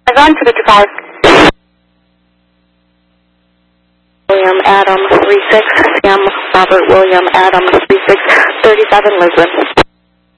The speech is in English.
On to the 5. William Adam 36, Sam Robert William Adam 36, 37 Lisbon.